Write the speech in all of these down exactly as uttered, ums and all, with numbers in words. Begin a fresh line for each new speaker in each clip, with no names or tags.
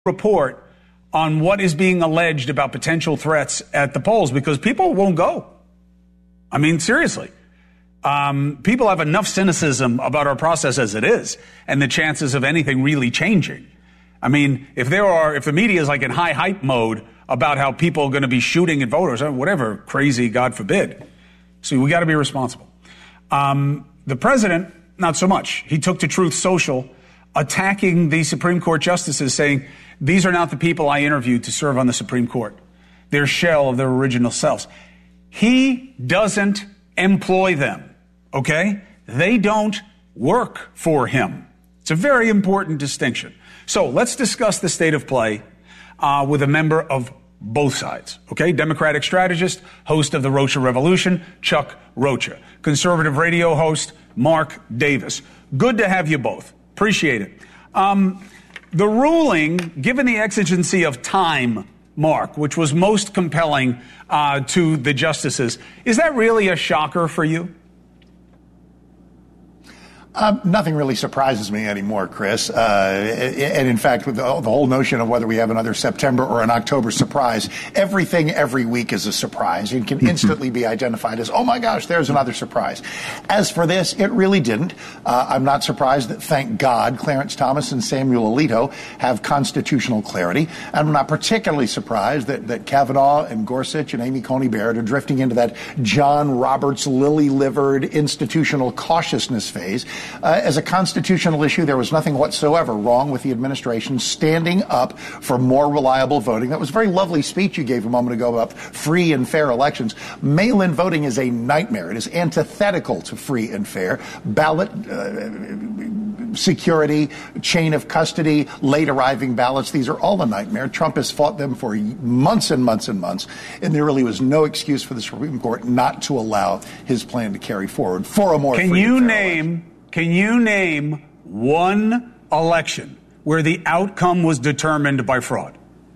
report on what is being alleged about potential threats at the polls because people won't go. I mean, seriously. Um, people have enough cynicism about our process as it is and the chances of anything really changing. I mean, if there are, if the media is like in high hype mode about how people are going to be shooting at voters or whatever crazy, God forbid. So we got to be responsible. Um, the president, not so much. He took to Truth Social, attacking the Supreme Court justices, saying, these are not the people I interviewed to serve on the Supreme Court. They're shell of their original selves. He doesn't employ them, okay? They don't work for him. It's a very important distinction. So let's discuss the state of play uh, with a member of both sides, okay? Democratic strategist, host of the Rocha Revolution, Chuck Rocha. Conservative radio host, Mark Davis. Good to have you both. Appreciate it. Um, the ruling, given the exigency of time, Mark, which was most compelling uh, to the justices, is that really a shocker for you?
Uh, nothing really surprises me anymore, Chris. Uh, and in fact, with the, the whole notion of whether we have another September or an October surprise, everything every week is a surprise and can instantly be identified as, oh my gosh, there's another surprise. As for this, it really didn't. Uh, I'm not surprised that, thank God, Clarence Thomas and Samuel Alito have constitutional clarity. I'm not particularly surprised that, that Kavanaugh and Gorsuch and Amy Coney Barrett are drifting into that John Roberts lily-livered institutional cautiousness phase. Uh, as a constitutional issue, there was nothing whatsoever wrong with the administration standing up for more reliable voting. That was a very lovely speech you gave a moment ago about free and fair elections. Mail-in voting is a nightmare. It is antithetical to free and fair. Ballot uh, security, chain of custody, late arriving ballots, these are all a nightmare. Trump has fought them for months and months and months, and there really was no excuse for the Supreme Court not to allow his plan to carry forward for a more free and fair election. Can you name...
Can you name one election where the outcome was determined by fraud?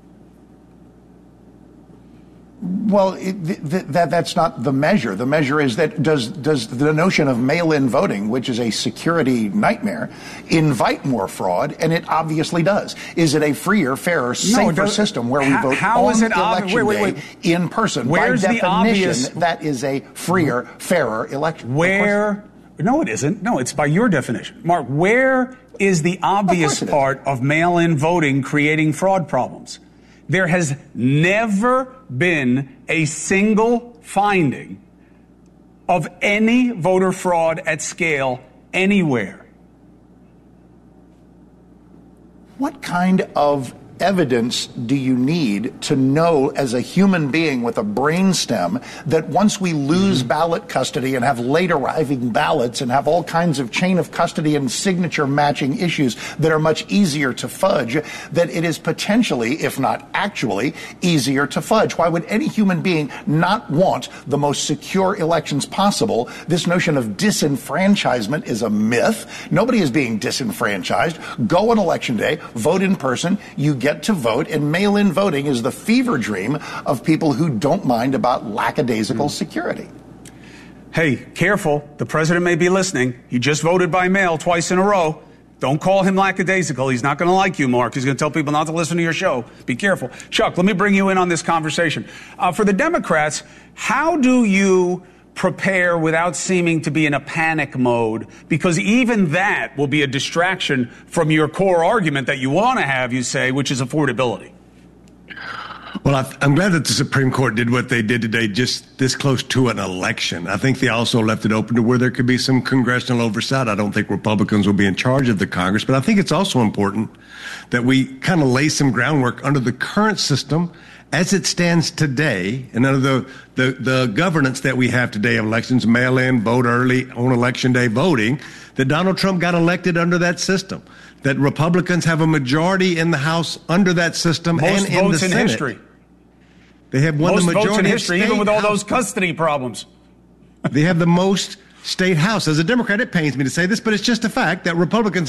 Well, it, th- th- that that's not the measure. The measure is that does does the notion of mail-in voting, which is a security nightmare, invite more fraud? And it obviously does. Is it a freer, fairer, safer no, system where we
how,
vote
how
on
is it
election
obvi- wait, wait, wait.
day in person?
Where's
By
the
definition,
obvious...
that is a freer, fairer election.
Where... No, it isn't. No, it's by your definition. Mark, where is the obvious of part of mail-in voting creating fraud problems? There has never been a single finding of any voter fraud at scale anywhere.
What kind of evidence do you need to know as a human being with a brainstem that once we lose mm-hmm. ballot custody and have late arriving ballots and have all kinds of chain of custody and signature matching issues that are much easier to fudge, that it is potentially, if not actually, easier to fudge? Why would any human being not want the most secure elections possible? This notion of disenfranchisement is a myth. Nobody is being disenfranchised. Go on election day, vote in person, you get to vote, and mail-in voting is the fever dream of people who don't mind about lackadaisical mm. security.
Hey, careful. The president may be listening. He just voted by mail twice in a row. Don't call him lackadaisical. He's not going to like you, Mark. He's going to tell people not to listen to your show. Be careful. Chuck, let me bring you in on this conversation. Uh, for the Democrats, how do you prepare without seeming to be in a panic mode? Because even that will be a distraction from your core argument that you want to have, you say, which is affordability.
Well, I, I'm glad that the Supreme Court did what they did today, just this close to an election. I think they also left it open to where there could be some congressional oversight. I don't think Republicans will be in charge of the Congress, but I think it's also important that we kind of lay some groundwork under the current system as it stands today, and under the, the, the governance that we have today of elections, mail-in, vote early, on election day voting, that Donald Trump got elected under that system, that Republicans have a majority in the House under that system
Most
and in the
Senate. Most votes in history.
They have won
most
the majority
votes in history, even with all
House.
those custody problems.
They have the most state House. As a Democrat, it pains me to say this, but it's just a fact that Republicans have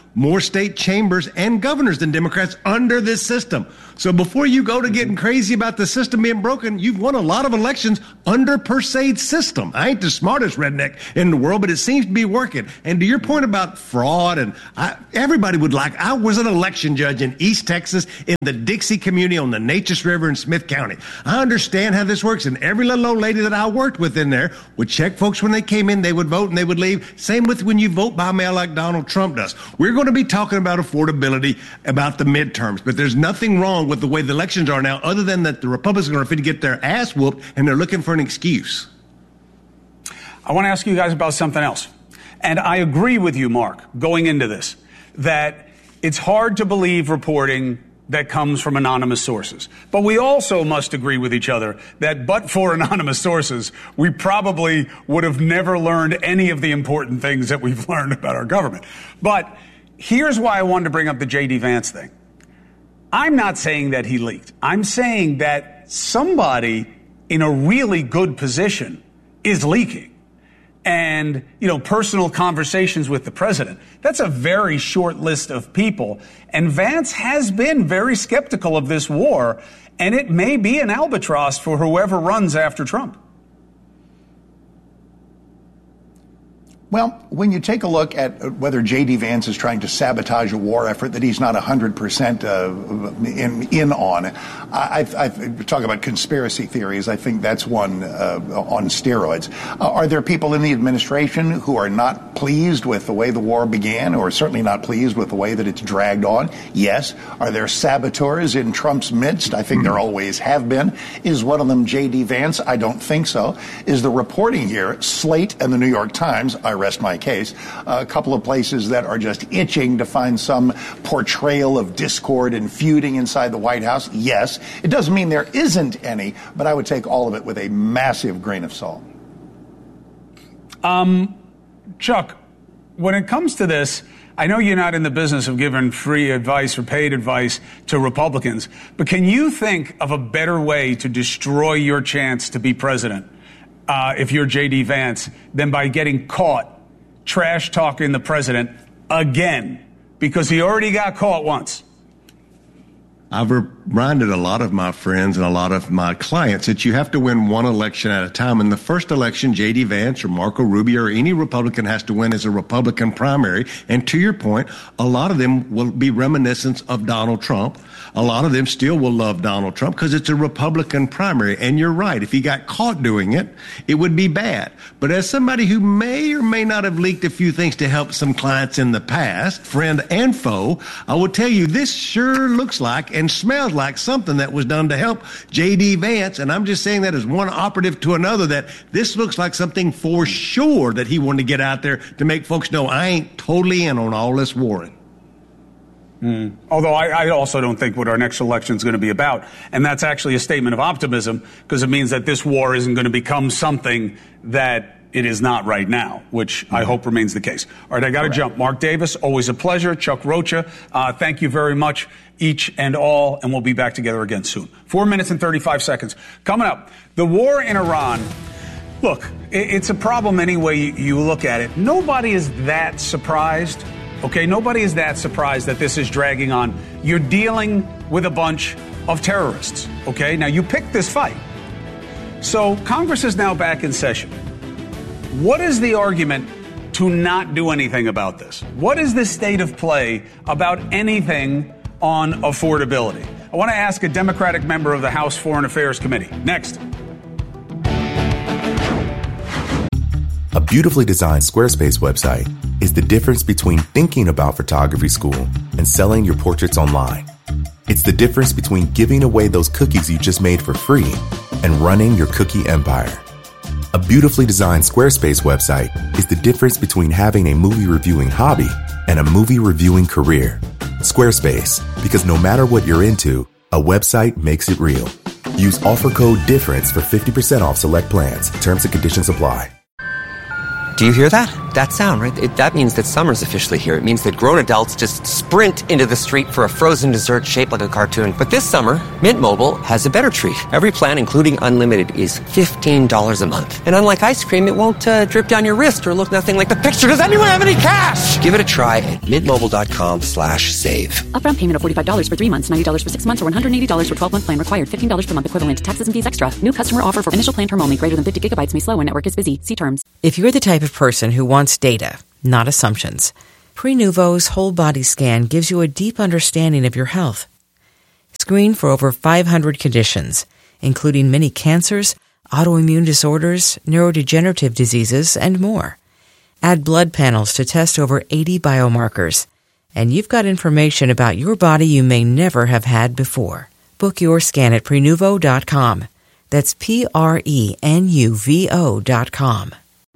more state chambers and governors than Democrats under this system. So before you go to getting crazy about the system being broken, you've won a lot of elections under per se system. I ain't the smartest redneck in the world, but it seems to be working. And to your point about fraud, and I, everybody would like, I was an election judge in East Texas in the Dixie community on the Natchez River in Smith County. I understand how this works, and every little old lady that I worked with in there would check folks when they came in, they would vote and they would leave. Same with when you vote by mail like Donald Trump does. We're going to be talking about affordability, about the midterms, but there's nothing wrong with the way the elections are now, other than that the Republicans are fit to get their ass whooped and they're looking for an excuse.
I want to ask you guys about something else. And I agree with you, Mark, going into this, that it's hard to believe reporting that comes from anonymous sources. But we also must agree with each other that but for anonymous sources, we probably would have never learned any of the important things that we've learned about our government. But here's why I wanted to bring up the J D Vance thing. I'm not saying that he leaked. I'm saying that somebody in a really good position is leaking. And, you know, personal conversations with the president. That's a very short list of people. And Vance has been very skeptical of this war, and it may be an albatross for whoever runs after Trump.
Well, when you take a look at whether J D. Vance is trying to sabotage a war effort that he's not one hundred percent uh, in, in on, I, I, I talk about conspiracy theories. I think that's one uh, on steroids. Uh, are there people in the administration who are not pleased with the way the war began, or certainly not pleased with the way that it's dragged on? Yes. Are there saboteurs in Trump's midst? I think there always have been. Is one of them J D. Vance? I don't think so. Is the reporting here, Slate and the New York Times, I rest my case, a couple of places that are just itching to find some portrayal of discord and feuding inside the White House? Yes. It doesn't mean there isn't any, but I would take all of it with a massive grain of salt.
Um, Chuck, when it comes to this, I know you're not in the business of giving free advice or paid advice to Republicans, but can you think of a better way to destroy your chance to be president? Uh, if you're J D. Vance, than by getting caught trash talking the president again, because he already got caught once.
I've reminded a lot of my friends and a lot of my clients that you have to win one election at a time. In the first election, J D. Vance or Marco Rubio or any Republican has to win as a Republican primary. And to your point, a lot of them will be reminiscent of Donald Trump. A lot of them still will love Donald Trump because it's a Republican primary. And you're right. If he got caught doing it, it would be bad. But as somebody who may or may not have leaked a few things to help some clients in the past, friend and foe, I will tell you this sure looks like and smells like something that was done to help J D. Vance. And I'm just saying that as one operative to another, that this looks like something for sure that he wanted to get out there to make folks know I ain't totally in on all this warring.
Mm. Although I, I also don't think what our next election is going to be about. And that's actually a statement of optimism, because it means that this war isn't going to become something that it is not right now, which I hope remains the case. All right, I got to jump. Mark Davis, always a pleasure. Chuck Rocha, uh, thank you very much, each and all, and we'll be back together again soon. Four minutes and thirty-five seconds. Coming up, the war in Iran. Look, it's a problem any way you look at it. Nobody is that surprised. Okay, nobody is that surprised that this is dragging on. You're dealing with a bunch of terrorists. Okay, now you picked this fight. So Congress is now back in session. What is the argument to not do anything about this? What is the state of play about anything on affordability? I want to ask a Democratic member of the House Foreign Affairs Committee. Next.
A beautifully designed Squarespace website is the difference between thinking about photography school and selling your portraits online. It's the difference between giving away those cookies you just made for free and running your cookie empire. A beautifully designed Squarespace website is the difference between having a movie reviewing hobby and a movie reviewing career. Squarespace, because no matter what you're into, a website makes it real. Use offer code DIFFERENCE for fifty percent off select plans. Terms and conditions apply.
Do you hear that? That sound, right? It, that means that summer's officially here. It means that grown adults just sprint into the street for a frozen dessert shaped like a cartoon. But this summer, Mint Mobile has a better treat. Every plan, including unlimited, is fifteen dollars a month. And unlike ice cream, it won't uh, drip down your wrist or look nothing like the picture. Does anyone have any cash? Give it a try at mintmobile.com slash save.
Upfront payment of forty-five dollars for three months, ninety dollars for six months, or one hundred eighty dollars for twelve-month plan required. fifteen dollars per month equivalent. Taxes and fees extra. New customer offer for initial plan term only. Greater than fifty gigabytes may slow when network is busy. See terms.
If you're the type of person who wants data, not assumptions, Prenuvo's whole body scan gives you a deep understanding of your health. Screen for over five hundred conditions, including many cancers, autoimmune disorders, neurodegenerative diseases, and more. Add blood panels to test over eighty biomarkers, and you've got information about your body you may never have had before. Book your scan at Prenuvo dot com. That's P R E N U V O dot com.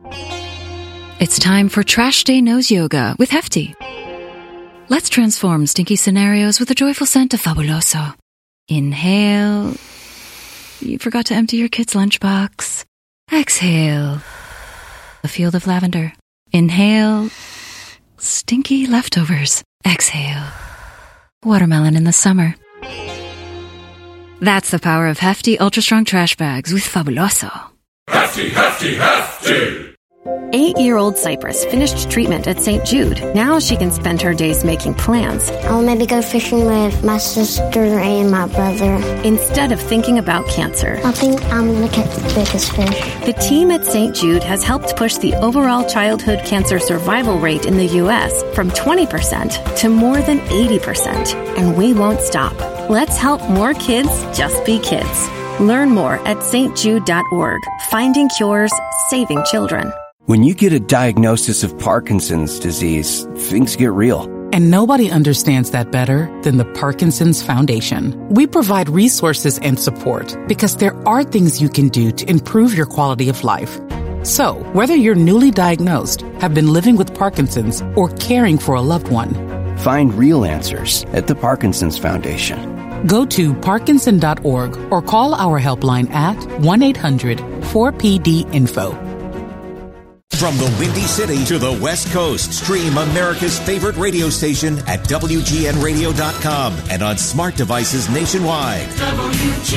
It's time for Trash Day Nose Yoga with Hefty. Let's transform stinky scenarios with a joyful scent of Fabuloso. Inhale. You forgot to empty your kid's lunchbox. Exhale. A field of lavender. Inhale. Stinky leftovers. Exhale. Watermelon in the summer. That's the power of Hefty Ultra Strong Trash Bags with Fabuloso.
Hefty, Hefty, Hefty!
Eight-year-old Cypress finished treatment at Saint Jude. Now she can spend her days making plans.
I'll maybe go fishing with my sister and my brother.
Instead of thinking about cancer.
I think I'm going to catch the biggest fish.
The team at Saint Jude has helped push the overall childhood cancer survival rate in the U S from twenty percent to more than eighty percent. And we won't stop. Let's help more kids just be kids. Learn more at S T jude dot org. Finding cures, saving children.
When you get a diagnosis of Parkinson's disease, things get real.
And nobody understands that better than the Parkinson's Foundation. We provide resources and support because there are things you can do to improve your quality of life. So, whether you're newly diagnosed, have been living with Parkinson's, or caring for a loved one,
find real answers at the Parkinson's Foundation.
Go to Parkinson dot org or call our helpline at one eight hundred four P D info.
From the Windy City to the West Coast, stream America's favorite radio station at W G N radio dot com and on smart devices nationwide. W G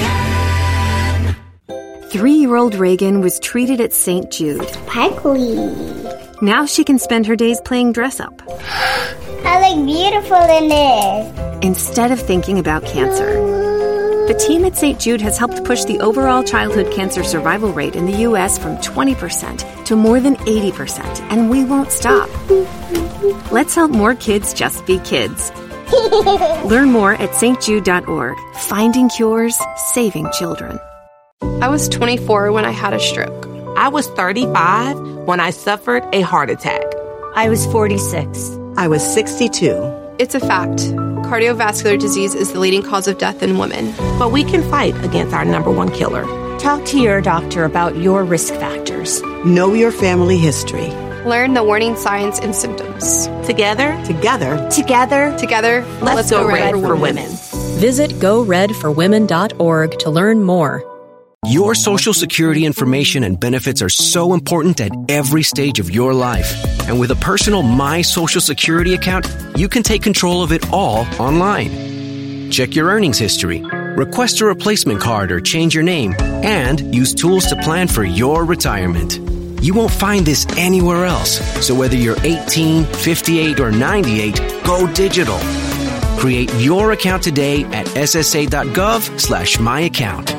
N.
Three-year-old Reagan was treated at Saint Jude.
Sparkly.
Now she can spend her days playing dress-up.
I look beautiful in this.
Instead of thinking about cancer. The team at Saint Jude has helped push the overall childhood cancer survival rate in the U S from twenty percent to more than eighty percent, and we won't stop. Let's help more kids just be kids. Learn more at S T jude dot org. Finding cures, saving children.
I was twenty-four when I had a stroke.
I was thirty-five when I suffered a heart attack.
I was forty-six.
I was sixty-two.
It's a fact. Cardiovascular disease is the leading cause of death in women.
But we can fight against our number one killer.
Talk to your doctor about your risk factors.
Know your family history.
Learn the warning signs and symptoms.
Together,
together,
together, together,
let's, let's go, go red, red for women. women.
Visit go red for women dot org to learn more.
Your Social Security information and benefits are so important at every stage of your life. And with a personal My Social Security account, you can take control of it all online. Check your earnings history, request a replacement card or change your name, and use tools to plan for your retirement. You won't find this anywhere else. So whether you're eighteen, fifty-eight, or ninety-eight, go digital. Create your account today at S S A dot gov slash my account.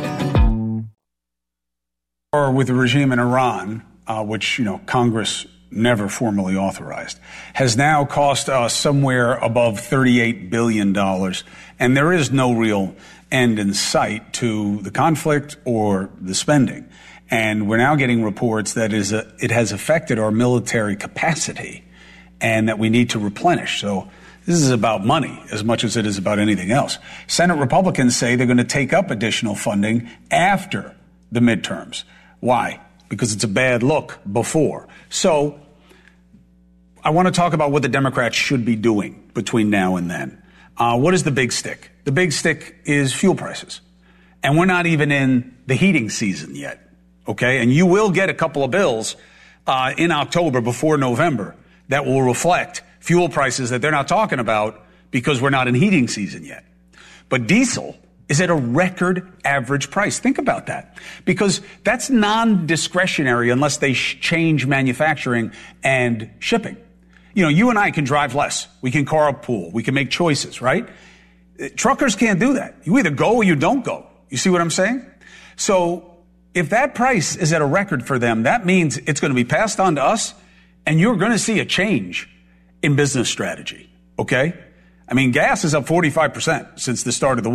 Or with the regime in Iran, uh, which, you know, Congress never formally authorized, has now cost us somewhere above thirty-eight billion dollars. And there is no real end in sight to the conflict or the spending. And we're now getting reports that is a, it has affected our military capacity and that we need to replenish. So this is about money as much as it is about anything else. Senate Republicans say they're going to take up additional funding after the midterms. Why? Because it's a bad look before. So I want to talk about what the Democrats should be doing between now and then. Uh, what is the big stick? The big stick is fuel prices. And we're not even in the heating season yet, okay? And you will get a couple of bills uh, in October before November that will reflect fuel prices that they're not talking about because we're not in heating season yet. But diesel is at a record average price. Think about that, because that's non-discretionary unless they sh- change manufacturing and shipping. You know, you and I can drive less. We can carpool. We can make choices, right? Truckers can't do that. You either go or you don't go. You see what I'm saying? So if that price is at a record for them, that means it's going to be passed on to us, and you're going to see a change in business strategy, okay? I mean, gas is up forty-five percent since the start of the